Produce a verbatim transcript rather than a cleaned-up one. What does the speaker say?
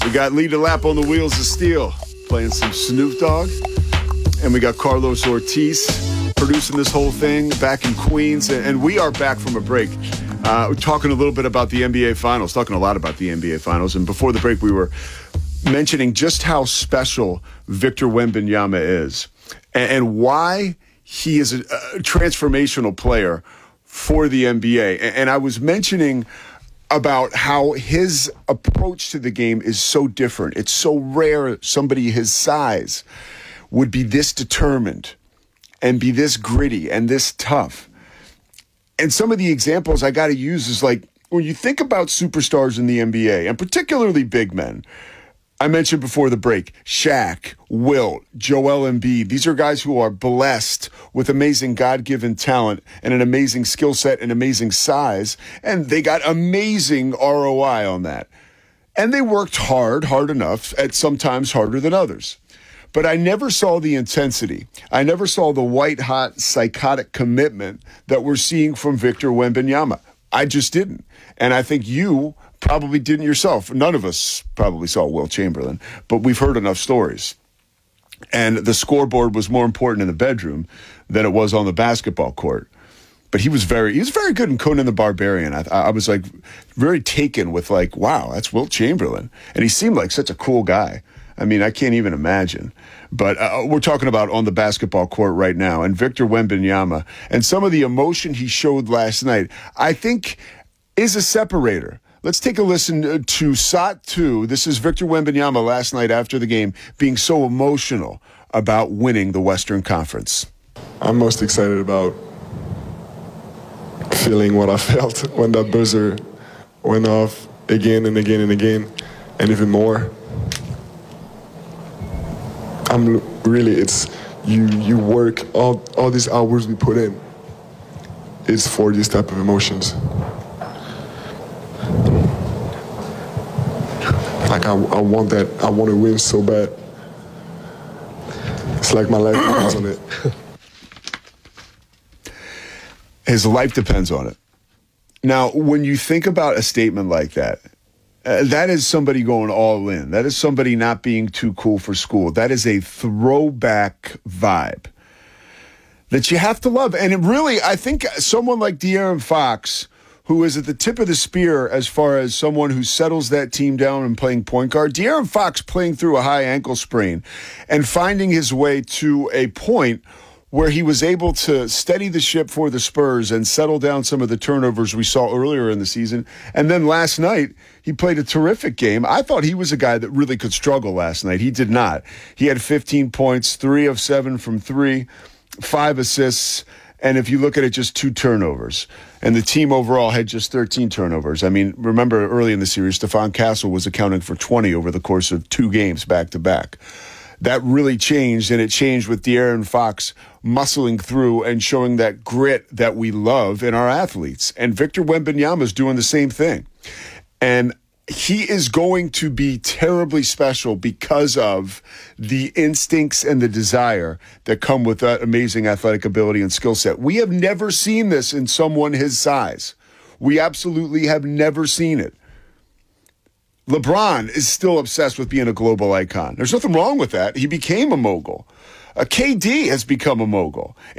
We got Lee DeLapp on the wheels of steel, playing some Snoop Dogg. And we got Carlos Ortiz producing this whole thing back in Queens. And we are back from a break. Uh, we're talking a little bit about the N B A Finals, talking a lot about the N B A Finals. And before the break, we were mentioning just how special Victor Wembanyama is and, and why he is a, a transformational player for the N B A. And, and I was mentioning about how his approach to the game is so different. It's so rare somebody his size would be this determined and be this gritty and this tough. And some of the examples I got to use is like, when you think about superstars in the N B A, and particularly big men, I mentioned before the break, Shaq, Wilt, Joel Embiid. These are guys who are blessed with amazing God-given talent and an amazing skill set and amazing size, and they got amazing R O I on that. And they worked hard, hard enough, at sometimes harder than others. But I never saw the intensity. I never saw the white-hot, psychotic commitment that we're seeing from Victor Wembanyama. I just didn't. And I think you probably didn't yourself. None of us probably saw Wilt Chamberlain, but we've heard enough stories. And the scoreboard was more important in the bedroom than it was on the basketball court. But he was very, he was very good in Conan the Barbarian. I, I was like very taken with like, wow, that's Wilt Chamberlain. And he seemed like such a cool guy. I mean, I can't even imagine. But uh, we're talking about on the basketball court right now. And Victor Wembanyama and some of the emotion he showed last night, I think is a separator. Let's take a listen to S O T two. This is Victor Wembanyama last night after the game being so emotional about winning the Western Conference. I'm most excited about feeling what I felt when that buzzer went off again and again and again, and even more. I'm really, it's, you you work, all, all these hours we put in, it's for these type of emotions. Like, I, I want that, I want to win so bad. It's like my life depends on it. His life depends on it. Now, when you think about a statement like that, uh, that is somebody going all in. That is somebody not being too cool for school. That is a throwback vibe that you have to love. And it really, I think someone like De'Aaron Fox, who is at the tip of the spear as far as someone who settles that team down and playing point guard. De'Aaron Fox playing through a high ankle sprain and finding his way to a point where he was able to steady the ship for the Spurs and settle down some of the turnovers we saw earlier in the season. And then last night, he played a terrific game. I thought he was a guy that really could struggle last night. He did not. He had fifteen points, three of seven from three, five assists, and if you look at it, just two turnovers. And the team overall had just thirteen turnovers. I mean, remember early in the series, Stephon Castle was accounting for twenty over the course of two games back-to-back. That really changed, and it changed with De'Aaron Fox muscling through and showing that grit that we love in our athletes. And Victor Wembanyama is doing the same thing. And he is going to be terribly special because of the instincts and the desire that come with that amazing athletic ability and skill set. We have never seen this in someone his size. We absolutely have never seen it. LeBron is still obsessed with being a global icon. There's nothing wrong with that. He became a mogul. Uh, K D has become a mogul.